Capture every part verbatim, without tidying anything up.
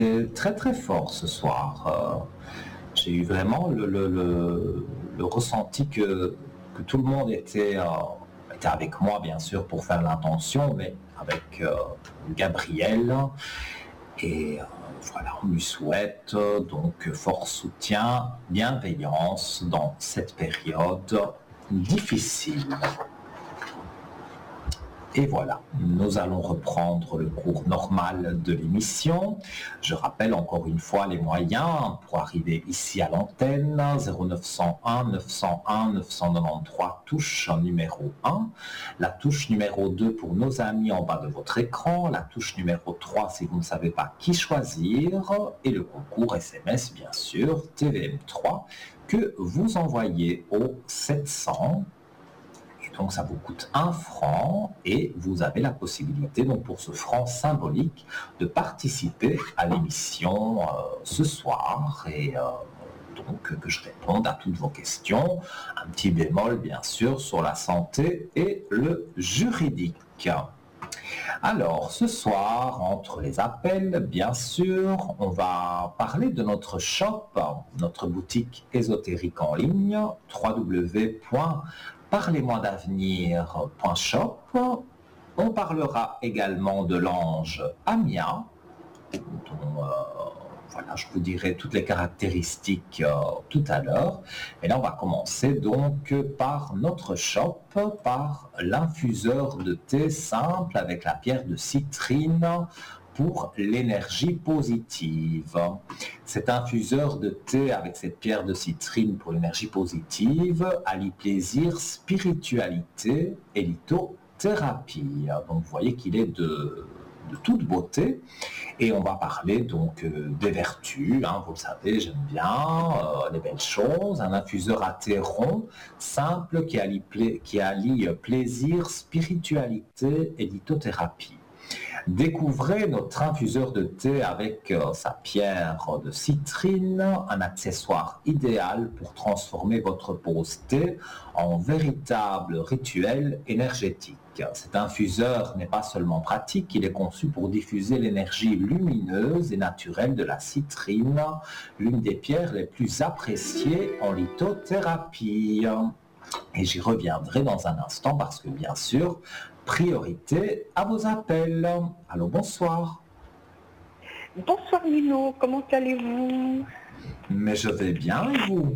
C'est très très fort ce soir. Euh, j'ai eu vraiment le, le, le, le ressenti que, que tout le monde était, euh, était avec moi, bien sûr, pour faire l'intention, mais avec euh, Gabriel. Et euh, voilà, on lui souhaite euh, donc fort soutien, bienveillance dans cette période difficile. Et voilà, nous allons reprendre le cours normal de l'émission. Je rappelle encore une fois les moyens pour arriver ici à l'antenne: zéro neuf cent un neuf cent un neuf cent quatre-vingt-treize, touche numéro un, la touche numéro deux pour nos amis en bas de votre écran, la touche numéro trois si vous ne savez pas qui choisir, et le concours S M S bien sûr, T V M trois, que vous envoyez au sept cents. Donc ça vous coûte un franc et vous avez la possibilité, donc pour ce franc symbolique, de participer à l'émission euh, ce soir et euh, donc que je réponde à toutes vos questions. Un petit bémol bien sûr sur la santé et le juridique. Alors, ce soir, entre les appels, bien sûr, on va parler de notre shop, notre boutique ésotérique en ligne, w w w point parlez moi d'avenir point shop. On parlera également de l'ange Amia, dont euh, voilà, je vous dirai toutes les caractéristiques euh, tout à l'heure. Et là, on va commencer donc par notre shop, par l'infuseur de thé simple avec la pierre de citrine pour l'énergie positive. Cet infuseur de thé avec cette pierre de citrine pour l'énergie positive allie plaisir, spiritualité et lithothérapie. Donc vous voyez qu'il est de, de toute beauté. Et on va parler donc euh, des vertus, hein, vous le savez, j'aime bien, euh, les belles choses. Un infuseur à thé rond, simple, qui allie, pla- qui allie plaisir, spiritualité et lithothérapie. Découvrez notre infuseur de thé avec euh, sa pierre de citrine, un accessoire idéal pour transformer votre pause thé en véritable rituel énergétique. Cet infuseur n'est pas seulement pratique, il est conçu pour diffuser l'énergie lumineuse et naturelle de la citrine, l'une des pierres les plus appréciées en lithothérapie. Et j'y reviendrai dans un instant parce que, bien sûr, priorité à vos appels. Allô, bonsoir. Bonsoir Lino, comment allez-vous? Mais je vais bien, et vous?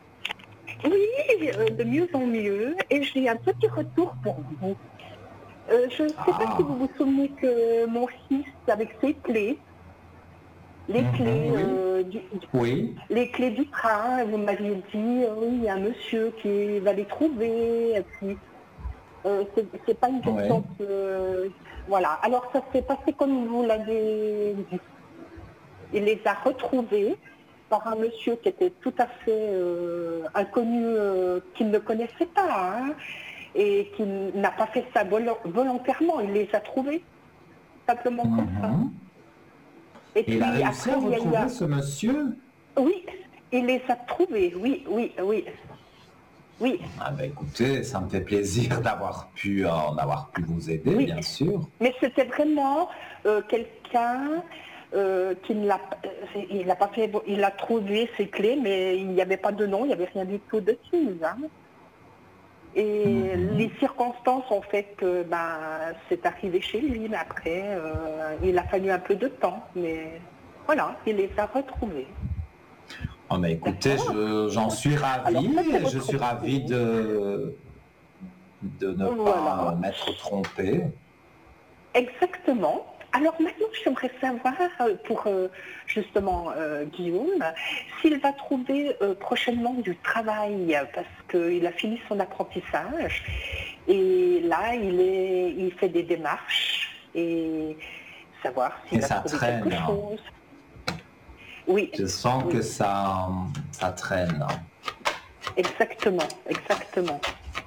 Oui, euh, de mieux en mieux. Et j'ai un petit retour pour vous. Euh, je ne sais Ah. pas si vous vous souvenez que mon fils, avec ses clés, les Mhm, clés, oui. euh, du, Oui. les clés du train, vous m'aviez dit, euh, oui, il y a un monsieur qui va les trouver. Et puis, euh, c'est, c'est pas une question Oui. que... Voilà. Alors, ça s'est passé comme vous l'avez dit. Il les a retrouvés par un monsieur qui était tout à fait euh, inconnu, euh, qu'il ne connaissait pas, hein, et qui n'a pas fait ça vol- volontairement. Il les a trouvés, simplement comme ça. Mhm. Et Et il a puis réussi après, à il y a eu retrouver un... ce monsieur? Oui, il les a trouvés, oui, oui, oui. Oui, Ah ben écoutez, ça me fait plaisir d'avoir pu, euh, d'avoir pu vous aider, oui. bien sûr. Mais c'était vraiment euh, quelqu'un euh, qui ne l'a, euh, il n'a pas fait, il a trouvé ses clés, mais il n'y avait pas de nom, il n'y avait rien du tout dessus. Hein. Et Mhm. les circonstances ont fait que ben, c'est arrivé chez lui, mais après, euh, il a fallu un peu de temps. Mais voilà, il les a retrouvés. Oh, mais écoutez, D'accord. je- j'en suis Alors ravi, ça, c'est et je votre suis ravi retour. de, de ne pas Voilà. m'être trompé. Exactement. Alors maintenant, j'aimerais savoir euh, pour euh, justement euh, Guillaume, s'il va trouver euh, prochainement du travail parce qu'il a fini son apprentissage et là, il, est, il fait des démarches et savoir s'il Et va ça trouver quelque traîne. chose. Oui, Je sens oui, que ça, ça traîne. exactement, exactement.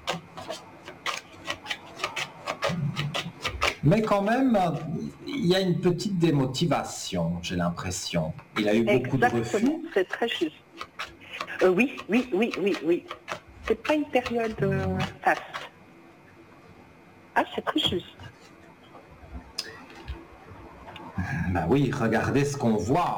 Mais quand même, il y a une petite démotivation, j'ai l'impression. Il a eu beaucoup de Exactement, refus. c'est très juste. Euh, oui, oui, oui, oui, oui. C'est pas une période euh, faste. Ah, c'est très juste. Ben oui, regardez ce qu'on voit.